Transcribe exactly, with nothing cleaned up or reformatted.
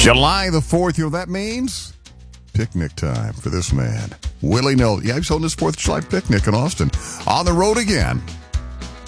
July the fourth, you know what that means? Picnic time for this man. Willie Nelson. Yeah, he's holding his fourth of July picnic in Austin. On the road again.